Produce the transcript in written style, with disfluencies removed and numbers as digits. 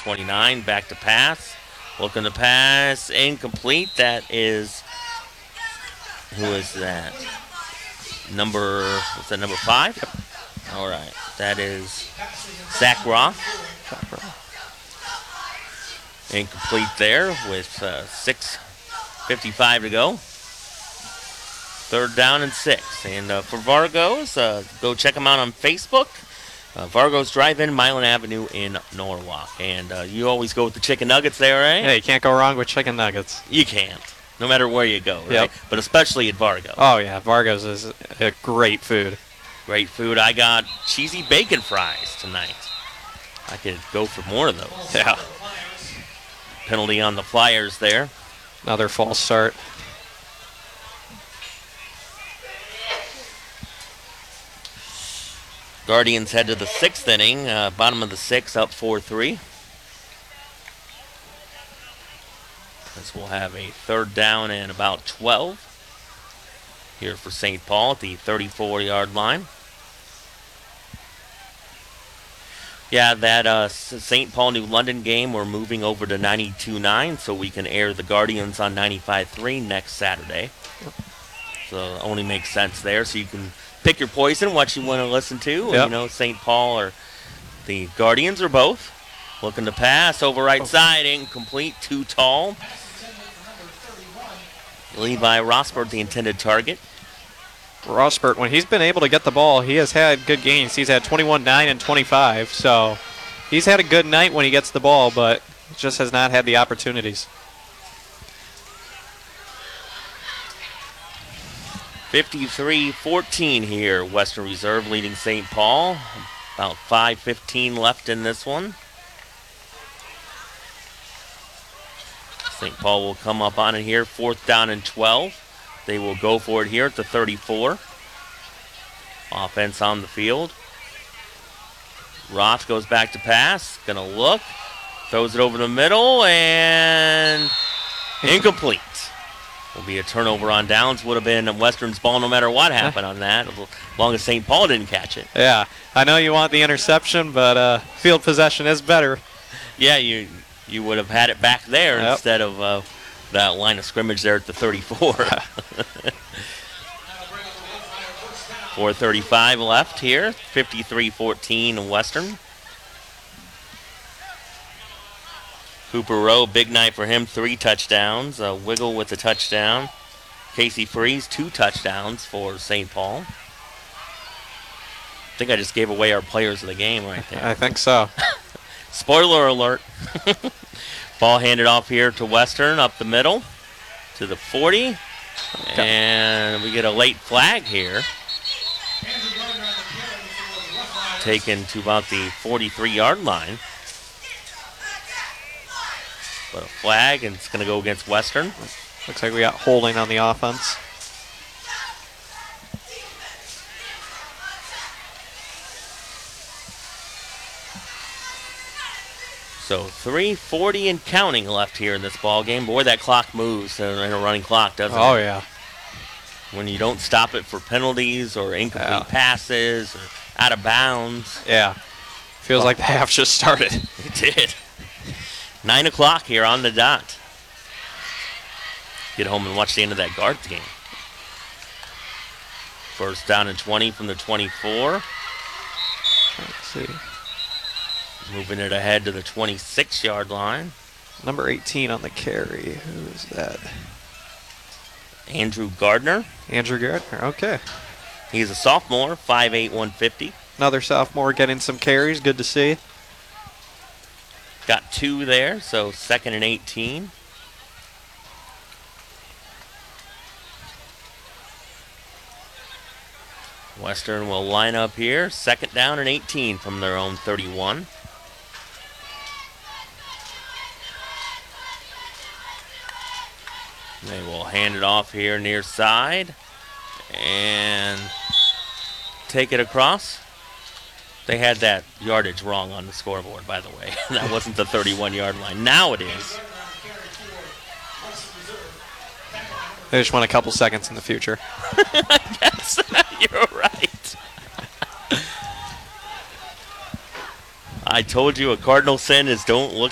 29, back to pass. Looking to pass, incomplete. That is, who is that? What's that, number 5? Yep. All right. That is Zach Roth. Incomplete there with 6:55 to go. 3rd down and 6. And for Vargo's, go check them out on Facebook. Vargo's Drive-In, Milan Avenue in Norwalk. And you always go with the chicken nuggets there, right? Yeah, you can't go wrong with chicken nuggets. You can't, no matter where you go, right? Yep. But especially at Vargo. Oh, yeah, Vargo's is a great food. Great food. I got cheesy bacon fries tonight. I could go for more of those. Yeah. Penalty on the Flyers there. Another false start. Guardians head to the 6th inning, bottom of the 6th, up 4-3. This will have a 3rd down and about 12 here for St. Paul at the 34-yard line. Yeah, that St. Paul New London game, we're moving over to 92.9 so we can air the Guardians on 95.3 next Saturday. So it only makes sense there, so you can pick your poison, what you want to listen to. Yep. You know, St. Paul or the Guardians or both. Looking to pass over right side, incomplete, too tall. Levi Rosberg, the intended target. Rosberg, when he's been able to get the ball, he has had good gains. He's had 21, 9, and 25. So he's had a good night when he gets the ball, but just has not had the opportunities. 53-14 here. Western Reserve leading St. Paul. About 5:15 left in this one. St. Paul will come up on it here. 4th down and 12. They will go for it here at the 34. Offense on the field. Roth goes back to pass. Gonna look. Throws it over the middle and incomplete. Will be a turnover on downs. Would have been Western's ball no matter what happened on that, as long as St. Paul didn't catch it. Yeah, I know you want the interception, but field possession is better. Yeah, you would have had it back there instead of that line of scrimmage there at the 34. 4:35 left here. 53-14 Western. Cooper Rowe, big night for him, 3 touchdowns. Wiggle with a touchdown. Casey Freeze, 2 touchdowns for St. Paul. I think I just gave away our players of the game right there. I think so. Spoiler alert. Ball handed off here to Western, up the middle to the 40. And we get a late flag here. Taken to about the 43-yard line. But a flag, and it's going to go against Western. Looks like we got holding on the offense. So 3:40 and counting left here in this ball game. Boy, that clock moves in a running clock, doesn't it? Oh, yeah. When you don't stop it for penalties or incomplete passes or out of bounds. Yeah. Feels like the half just started. It did. 9 o'clock here on the dot. Get home and watch the end of that Guards game. 1st down and 20 from the 24. Let's see. Moving it ahead to the 26-yard line. Number 18 on the carry. Who is that? Andrew Gardner. Andrew Gardner, okay. He's a sophomore, 5'8", 150. Another sophomore getting some carries. Good to see. Got 2 there, so 2nd and 18. Western will line up here. 2nd down and 18 from their own 31. They will hand it off here near side and take it across. They had that yardage wrong on the scoreboard, by the way. That wasn't the 31-yard line. Now it is. They just want a couple seconds in the future. I guess you're right. I told you a cardinal sin is don't look